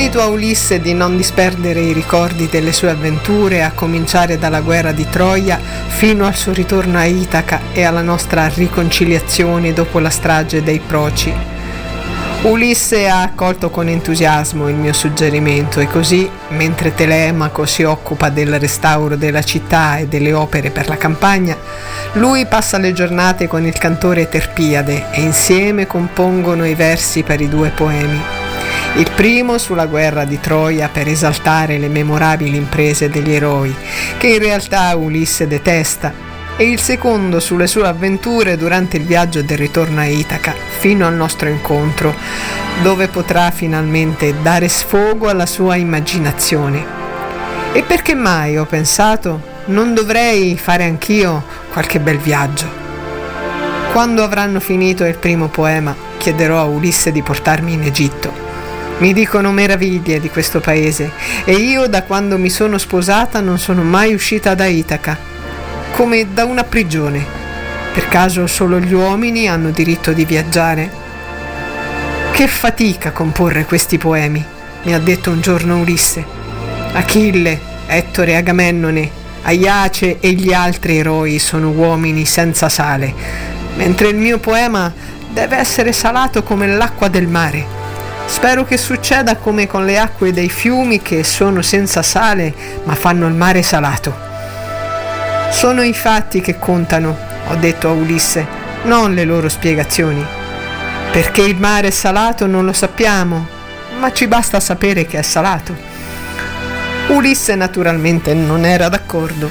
Invito a Ulisse di non disperdere i ricordi delle sue avventure, a cominciare dalla guerra di Troia fino al suo ritorno a Itaca e alla nostra riconciliazione dopo la strage dei Proci. Ulisse ha accolto con entusiasmo il mio suggerimento e così, mentre Telemaco si occupa del restauro della città e delle opere per la campagna, lui passa le giornate con il cantore Terpiade e insieme compongono i versi per i 2 poemi. Il primo sulla guerra di Troia per esaltare le memorabili imprese degli eroi, che in realtà Ulisse detesta, e il secondo sulle sue avventure durante il viaggio del ritorno a Itaca, fino al nostro incontro, dove potrà finalmente dare sfogo alla sua immaginazione. E perché mai, ho pensato, non dovrei fare anch'io qualche bel viaggio? Quando avranno finito il primo poema, chiederò a Ulisse di portarmi in Egitto. Mi dicono meraviglie di questo paese e io da quando mi sono sposata non sono mai uscita da Itaca, come da una prigione. Per caso solo gli uomini hanno diritto di viaggiare? Che fatica comporre questi poemi, mi ha detto un giorno Ulisse. Achille, Ettore, Agamennone, Aiace e gli altri eroi sono uomini senza sale, mentre il mio poema deve essere salato come l'acqua del mare. Spero che succeda come con le acque dei fiumi che sono senza sale ma fanno il mare salato. Sono i fatti che contano, ho detto a Ulisse, non le loro spiegazioni. Perché il mare è salato non lo sappiamo, ma ci basta sapere che è salato. Ulisse naturalmente non era d'accordo.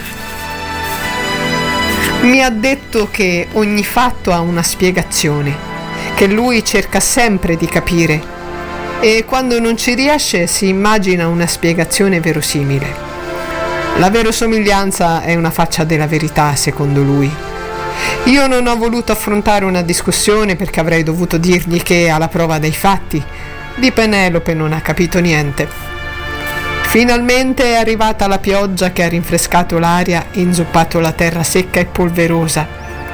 Mi ha detto che ogni fatto ha una spiegazione, che lui cerca sempre di capire e quando non ci riesce si immagina una spiegazione verosimile. La verosomiglianza è una faccia della verità, secondo lui. Io non ho voluto affrontare una discussione perché avrei dovuto dirgli che, alla prova dei fatti, di Penelope non ha capito niente. Finalmente è arrivata la pioggia che ha rinfrescato l'aria e inzuppato la terra secca e polverosa.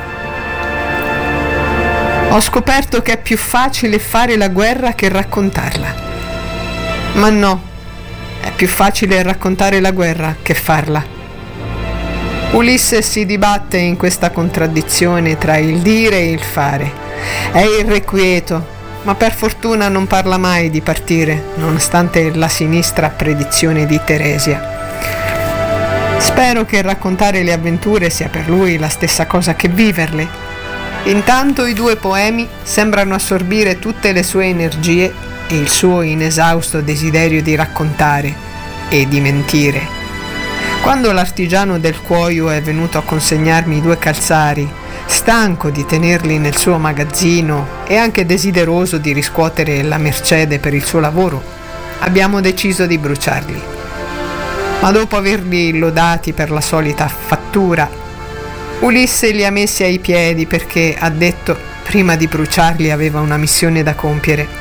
Ho scoperto che è più facile fare la guerra che raccontarla. Ma no. È più facile raccontare la guerra che farla. Ulisse si dibatte in questa contraddizione tra il dire e il fare. È irrequieto, ma per fortuna non parla mai di partire, nonostante la sinistra predizione di Teresia. Spero che raccontare le avventure sia per lui la stessa cosa che viverle. Intanto i 2 poemi sembrano assorbire tutte le sue energie e il suo inesausto desiderio di raccontare e di mentire. Quando l'artigiano del cuoio è venuto a consegnarmi i 2 calzari, stanco di tenerli nel suo magazzino e anche desideroso di riscuotere la mercede per il suo lavoro, abbiamo deciso di bruciarli. Ma dopo averli lodati per la solita fattura, Ulisse li ha messi ai piedi perché, ha detto, prima di bruciarli aveva una missione da compiere.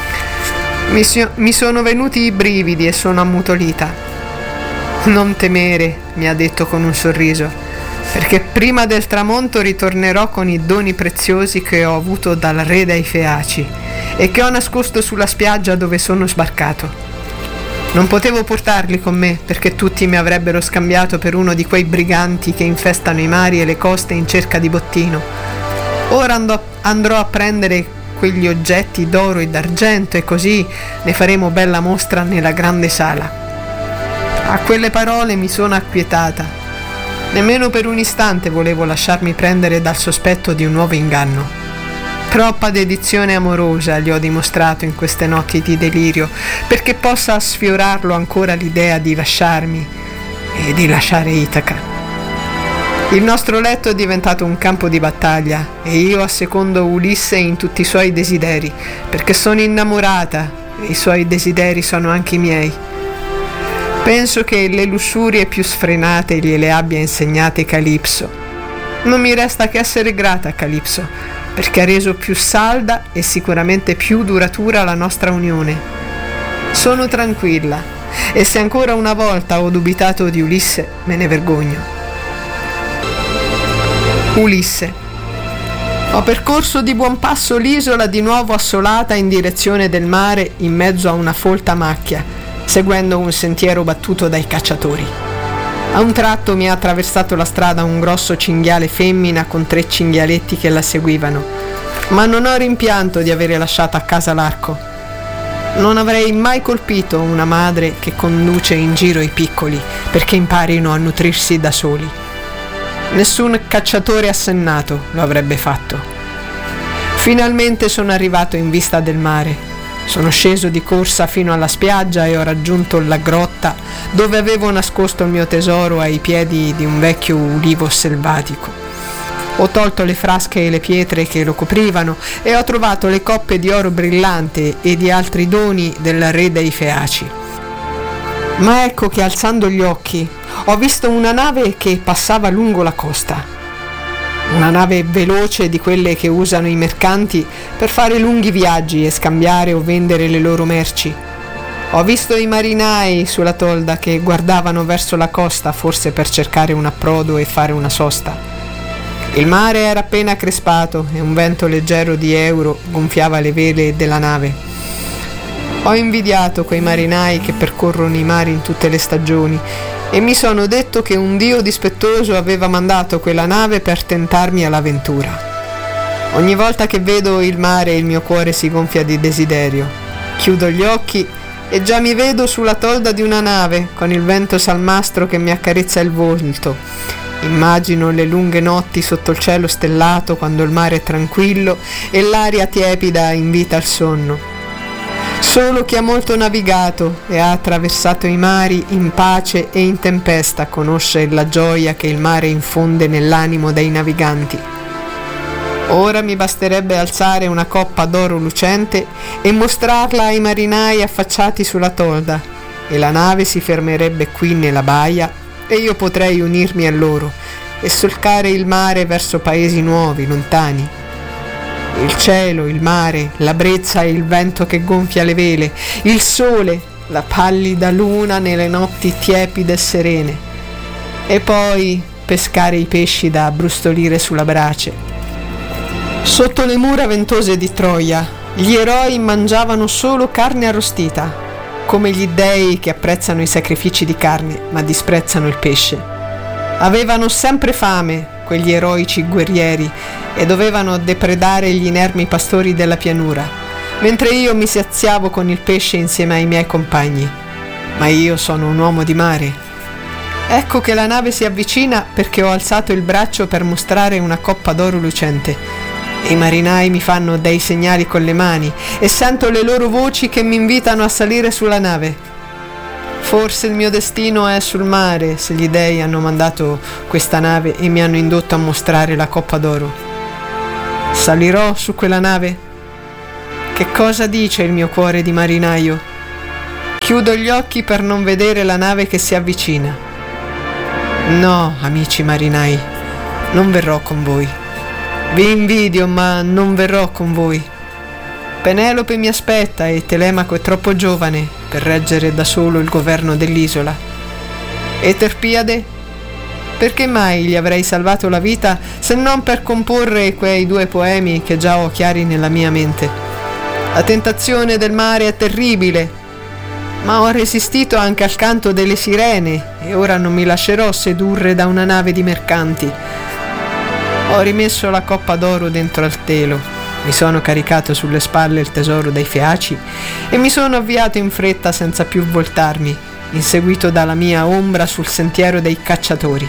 Mi sono venuti i brividi e sono ammutolita. Non temere, mi ha detto con un sorriso, perché prima del tramonto ritornerò con i doni preziosi che ho avuto dal re dei Feaci e che ho nascosto sulla spiaggia dove sono sbarcato. Non potevo portarli con me perché tutti mi avrebbero scambiato per uno di quei briganti che infestano i mari e le coste in cerca di bottino. Ora andrò a prendere quegli oggetti d'oro e d'argento e così ne faremo bella mostra nella grande sala. A quelle parole mi sono acquietata. Nemmeno per un istante volevo lasciarmi prendere dal sospetto di un nuovo inganno. Troppa dedizione amorosa gli ho dimostrato in queste notti di delirio perché possa sfiorarlo ancora l'idea di lasciarmi e di lasciare Itaca. Il nostro letto è diventato un campo di battaglia e io assecondo Ulisse in tutti i suoi desideri, perché sono innamorata e i suoi desideri sono anche i miei. Penso che le lussurie più sfrenate gliele abbia insegnate Calipso. Non mi resta che essere grata a Calipso, perché ha reso più salda e sicuramente più duratura la nostra unione. Sono tranquilla e se ancora una volta ho dubitato di Ulisse, me ne vergogno. Ulisse. Ho percorso di buon passo l'isola di nuovo assolata in direzione del mare in mezzo a una folta macchia, seguendo un sentiero battuto dai cacciatori. A un tratto mi ha attraversato la strada un grosso cinghiale femmina con 3 cinghialetti che la seguivano, ma non ho rimpianto di avere lasciato a casa l'arco. Non avrei mai colpito una madre che conduce in giro i piccoli perché imparino a nutrirsi da soli. Nessun cacciatore assennato lo avrebbe fatto. Finalmente sono arrivato in vista del mare. Sono sceso di corsa fino alla spiaggia e ho raggiunto la grotta dove avevo nascosto il mio tesoro ai piedi di un vecchio ulivo selvatico. Ho tolto le frasche e le pietre che lo coprivano e ho trovato le coppe di oro brillante e di altri doni del re dei Feaci. Ma ecco che alzando gli occhi ho visto una nave che passava lungo la costa. Una nave veloce di quelle che usano i mercanti per fare lunghi viaggi e scambiare o vendere le loro merci. Ho visto i marinai sulla tolda che guardavano verso la costa, forse per cercare un approdo e fare una sosta. Il mare era appena crespato e un vento leggero di euro gonfiava le vele della nave. Ho invidiato quei marinai che percorrono i mari in tutte le stagioni e mi sono detto che un dio dispettoso aveva mandato quella nave per tentarmi all'avventura. Ogni volta che vedo il mare il mio cuore si gonfia di desiderio. Chiudo gli occhi e già mi vedo sulla tolda di una nave con il vento salmastro che mi accarezza il volto. Immagino le lunghe notti sotto il cielo stellato quando il mare è tranquillo e l'aria tiepida invita al sonno. Solo chi ha molto navigato e ha attraversato i mari in pace e in tempesta conosce la gioia che il mare infonde nell'animo dei naviganti. Ora mi basterebbe alzare una coppa d'oro lucente e mostrarla ai marinai affacciati sulla tolda, e la nave si fermerebbe qui nella baia e io potrei unirmi a loro e solcare il mare verso paesi nuovi, lontani. Il cielo, il mare, la brezza e il vento che gonfia le vele, il sole, la pallida luna nelle notti tiepide e serene, e poi pescare i pesci da abbrustolire sulla brace. Sotto le mura ventose di Troia, gli eroi mangiavano solo carne arrostita, come gli dei che apprezzano i sacrifici di carne, ma disprezzano il pesce. Avevano sempre fame quegli eroici guerrieri e dovevano depredare gli inermi pastori della pianura, mentre io mi saziavo con il pesce insieme ai miei compagni. Ma io sono un uomo di mare. Ecco che la nave si avvicina perché ho alzato il braccio per mostrare una coppa d'oro lucente. E i marinai mi fanno dei segnali con le mani e sento le loro voci che mi invitano a salire sulla nave. Forse il mio destino è sul mare, se gli dei hanno mandato questa nave e mi hanno indotto a mostrare la coppa d'oro. Salirò su quella nave? Che cosa dice il mio cuore di marinaio? Chiudo gli occhi per non vedere la nave che si avvicina. No, amici marinai, non verrò con voi. Vi invidio, ma non verrò con voi. Penelope mi aspetta e Telemaco è troppo giovane per reggere da solo il governo dell'isola. E Terpiade? Perché mai gli avrei salvato la vita se non per comporre quei 2 poemi che già ho chiari nella mia mente? La tentazione del mare è terribile, ma ho resistito anche al canto delle sirene e ora non mi lascerò sedurre da una nave di mercanti. Ho rimesso la coppa d'oro dentro al telo. Mi sono caricato sulle spalle il tesoro dei Feaci e mi sono avviato in fretta senza più voltarmi, inseguito dalla mia ombra sul sentiero dei cacciatori.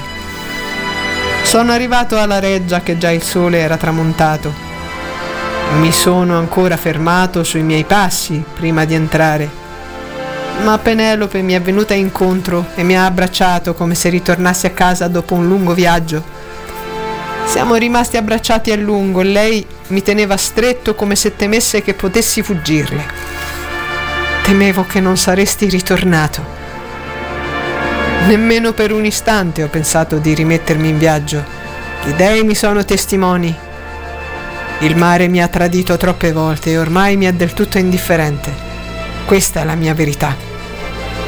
Sono arrivato alla reggia che già il sole era tramontato. Mi sono ancora fermato sui miei passi prima di entrare, ma Penelope mi è venuta incontro e mi ha abbracciato come se ritornassi a casa dopo un lungo viaggio. Siamo rimasti abbracciati a lungo e lei mi teneva stretto come se temesse che potessi fuggirle. Temevo che non saresti ritornato. Nemmeno per un istante ho pensato di rimettermi in viaggio. Gli dei mi sono testimoni. Il mare mi ha tradito troppe volte e ormai mi è del tutto indifferente. Questa è la mia verità.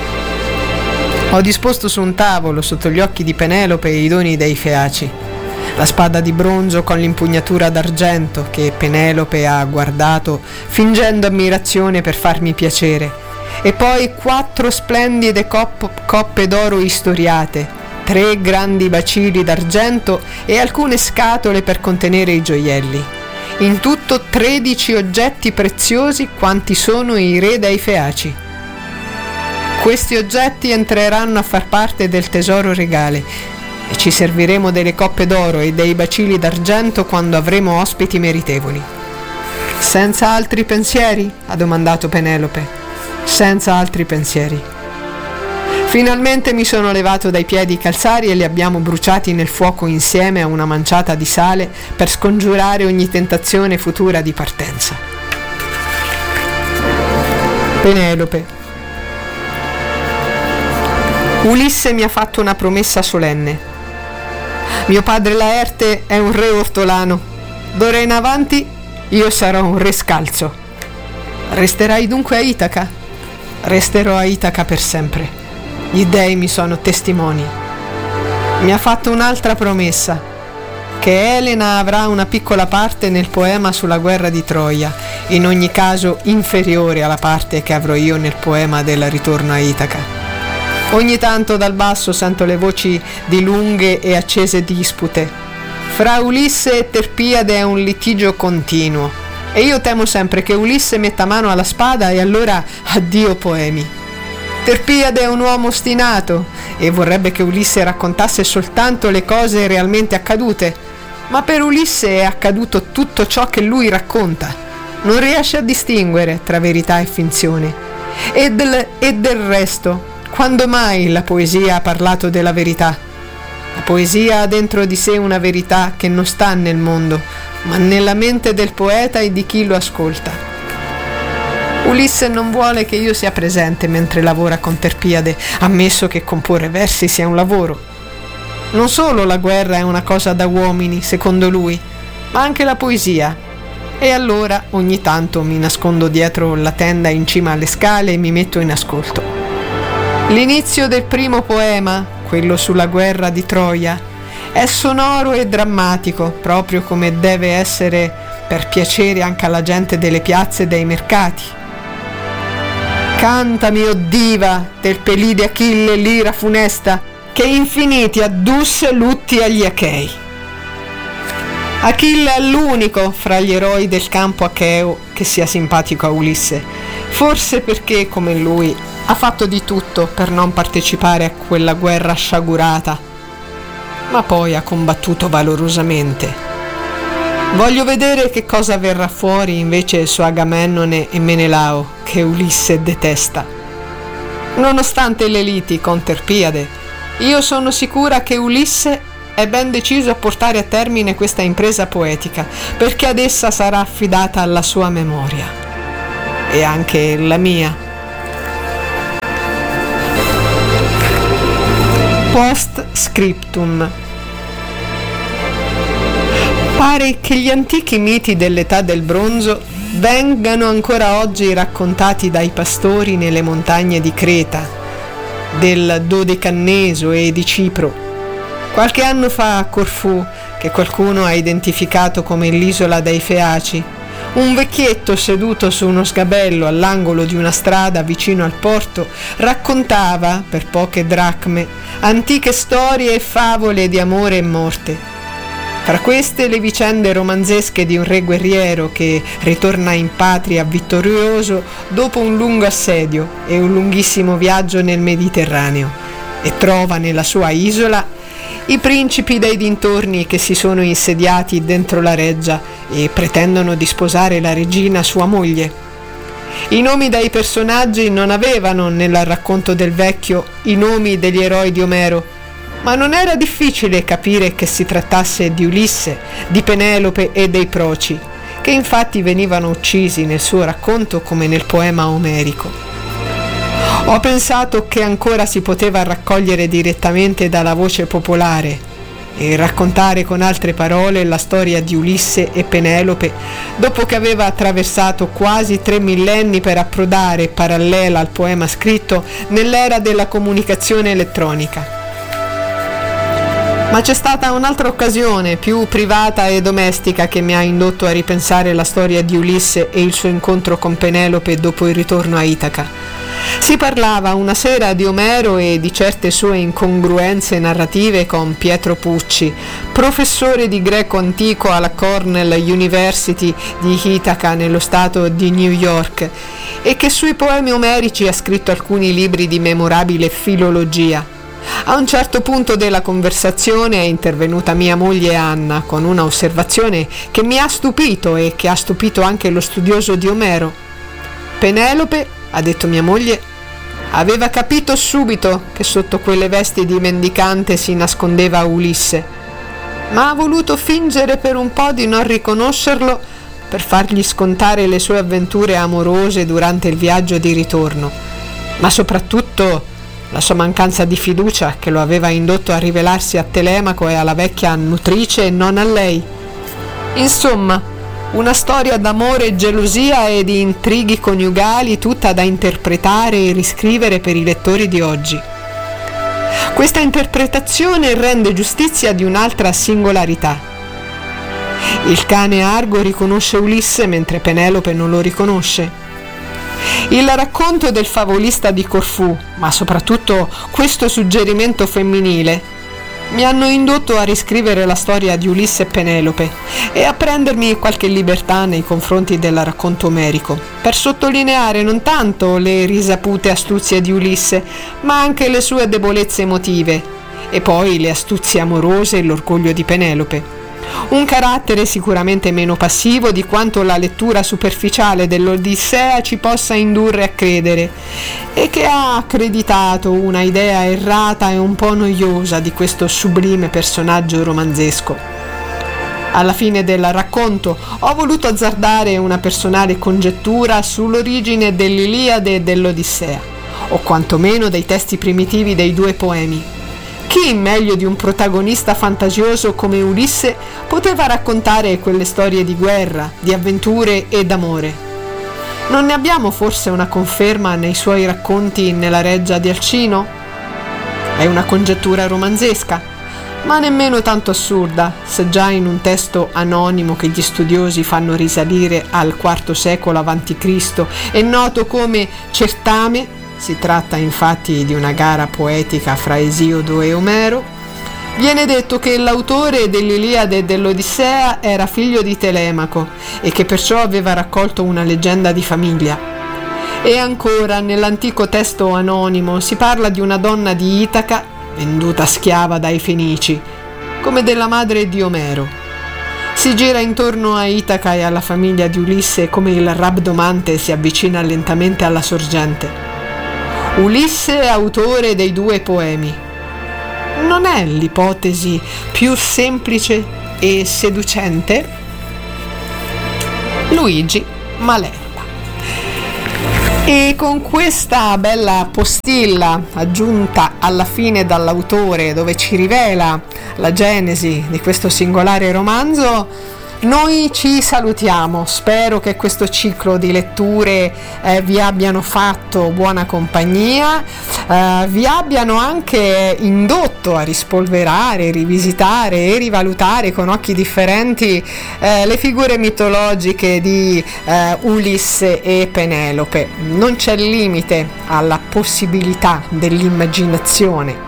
Ho disposto su un tavolo sotto gli occhi di Penelope i doni dei Feaci. la spada di bronzo con l'impugnatura d'argento che Penelope ha guardato fingendo ammirazione per farmi piacere, e poi 4 splendide coppe d'oro istoriate, 3 grandi bacili d'argento e alcune scatole per contenere i gioielli. In tutto 13 oggetti preziosi quanti sono i re dei Feaci. Questi oggetti entreranno a far parte del tesoro regale e ci serviremo delle coppe d'oro e dei bacili d'argento quando avremo ospiti meritevoli. Senza altri pensieri? Ha domandato Penelope. Senza altri pensieri. Finalmente mi sono levato dai piedi i calzari e li abbiamo bruciati nel fuoco insieme a una manciata di sale per scongiurare ogni tentazione futura di partenza. Penelope. Ulisse mi ha fatto una promessa solenne. Mio padre Laerte è un re ortolano. D'ora in avanti io sarò un re scalzo. Resterai dunque a Itaca? Resterò a Itaca per sempre. Gli dei mi sono testimoni. Mi ha fatto un'altra promessa, che Elena avrà una piccola parte nel poema sulla guerra di Troia, in ogni caso inferiore alla parte che avrò io nel poema del ritorno a Itaca. Ogni tanto dal basso sento le voci di lunghe e accese dispute. Fra Ulisse e Terpiade è un litigio continuo, e io temo sempre che Ulisse metta mano alla spada e allora addio poemi. Terpiade è un uomo ostinato e vorrebbe che Ulisse raccontasse soltanto le cose realmente accadute, ma per Ulisse è accaduto tutto ciò che lui racconta. Non riesce a distinguere tra verità e finzione. E del resto, quando mai la poesia ha parlato della verità? La poesia ha dentro di sé una verità che non sta nel mondo, ma nella mente del poeta e di chi lo ascolta. Ulisse non vuole che io sia presente mentre lavora con Terpiade, ammesso che comporre versi sia un lavoro. Non solo la guerra è una cosa da uomini, secondo lui, ma anche la poesia. E allora ogni tanto mi nascondo dietro la tenda in cima alle scale e mi metto in ascolto. L'inizio del primo poema, quello sulla guerra di Troia, è sonoro e drammatico, proprio come deve essere per piacere anche alla gente delle piazze e dei mercati. Cantami, o diva del pelide Achille, l'ira funesta, che infiniti addusse lutti agli Achei. Achille è l'unico fra gli eroi del campo acheo che sia simpatico a Ulisse, forse perché, come lui, ha fatto di tutto per non partecipare a quella guerra sciagurata, ma poi ha combattuto valorosamente. Voglio vedere che cosa verrà fuori invece su Agamennone e Menelao, che Ulisse detesta. Nonostante le liti con Terpiade, io sono sicura che Ulisse è ben deciso a portare a termine questa impresa poetica, perché ad essa sarà affidata alla sua memoria. E anche la mia. Post scriptum. Pare che gli antichi miti dell'età del bronzo vengano ancora oggi raccontati dai pastori nelle montagne di Creta, del Dodecanneso e di Cipro. Qualche anno fa a Corfù, che qualcuno ha identificato come l'isola dei Feaci, un vecchietto seduto su uno sgabello all'angolo di una strada vicino al porto raccontava, per poche dracme, antiche storie e favole di amore e morte. Fra queste le vicende romanzesche di un re guerriero che ritorna in patria vittorioso dopo un lungo assedio e un lunghissimo viaggio nel Mediterraneo e trova nella sua isola i principi dei dintorni che si sono insediati dentro la reggia e pretendono di sposare la regina sua moglie. I nomi dei personaggi non avevano nel racconto del vecchio i nomi degli eroi di Omero, ma non era difficile capire che si trattasse di Ulisse, di Penelope e dei Proci, che infatti venivano uccisi nel suo racconto come nel poema omerico. Ho pensato che ancora si poteva raccogliere direttamente dalla voce popolare e raccontare con altre parole la storia di Ulisse e Penelope dopo che aveva attraversato quasi 3 millenni per approdare, parallela al poema scritto, nell'era della comunicazione elettronica. Ma c'è stata un'altra occasione, più privata e domestica, che mi ha indotto a ripensare la storia di Ulisse e il suo incontro con Penelope dopo il ritorno a Itaca. Si parlava una sera di Omero e di certe sue incongruenze narrative con Pietro Pucci, professore di greco antico alla Cornell University di Itaca nello stato di New York, e che sui poemi omerici ha scritto alcuni libri di memorabile filologia. A un certo punto della conversazione è intervenuta mia moglie Anna con una osservazione che mi ha stupito e che ha stupito anche lo studioso di Omero. Penelope, ha detto mia moglie, aveva capito subito che sotto quelle vesti di mendicante si nascondeva Ulisse, ma ha voluto fingere per un po' di non riconoscerlo per fargli scontare le sue avventure amorose durante il viaggio di ritorno, ma soprattutto la sua mancanza di fiducia che lo aveva indotto a rivelarsi a Telemaco e alla vecchia nutrice e non a lei. Insomma, una storia d'amore e gelosia e di intrighi coniugali tutta da interpretare e riscrivere per i lettori di oggi. Questa interpretazione rende giustizia di un'altra singolarità. Il cane Argo riconosce Ulisse mentre Penelope non lo riconosce. Il racconto del favolista di Corfù, ma soprattutto questo suggerimento femminile, mi hanno indotto a riscrivere la storia di Ulisse e Penelope e a prendermi qualche libertà nei confronti del racconto omerico, per sottolineare non tanto le risapute astuzie di Ulisse, ma anche le sue debolezze emotive, e poi le astuzie amorose e l'orgoglio di Penelope. Un carattere sicuramente meno passivo di quanto la lettura superficiale dell'Odissea ci possa indurre a credere, e che ha accreditato una idea errata e un po' noiosa di questo sublime personaggio romanzesco. Alla fine del racconto ho voluto azzardare una personale congettura sull'origine dell'Iliade e dell'Odissea, o quantomeno dei testi primitivi dei due poemi. Chi meglio di un protagonista fantasioso come Ulisse poteva raccontare quelle storie di guerra, di avventure e d'amore? Non ne abbiamo forse una conferma nei suoi racconti nella Reggia di Alcino? È una congettura romanzesca, ma nemmeno tanto assurda, se già in un testo anonimo che gli studiosi fanno risalire al IV secolo a.C. e noto come Certame. Si tratta infatti di una gara poetica fra Esiodo e Omero. Viene detto che l'autore dell'Iliade e dell'Odissea era figlio di Telemaco e che perciò aveva raccolto una leggenda di famiglia. E ancora, nell'antico testo anonimo si parla di una donna di Itaca, venduta schiava dai Fenici, come della madre di Omero. Si gira intorno a Itaca e alla famiglia di Ulisse come il rabdomante si avvicina lentamente alla sorgente. Ulisse è autore dei due poemi. Non è l'ipotesi più semplice e seducente? Luigi Malerba. E con questa bella postilla aggiunta alla fine dall'autore, dove ci rivela la genesi di questo singolare romanzo, noi ci salutiamo. Spero che questo ciclo di letture vi abbiano fatto buona compagnia, vi abbiano anche indotto a rispolverare, rivisitare e rivalutare con occhi differenti le figure mitologiche di Ulisse e Penelope. Non c'è limite alla possibilità dell'immaginazione.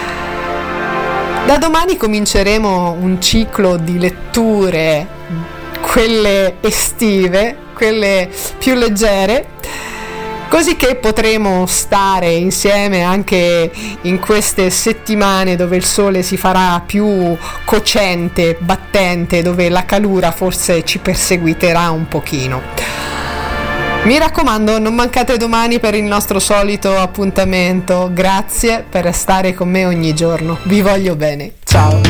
Da domani cominceremo un ciclo di letture, quelle estive, quelle più leggere, così che potremo stare insieme anche in queste settimane dove il sole si farà più cocente, battente, dove la calura forse ci perseguiterà un pochino. Mi raccomando, non mancate domani per il nostro solito appuntamento. Grazie per stare con me ogni giorno. Vi voglio bene. Ciao.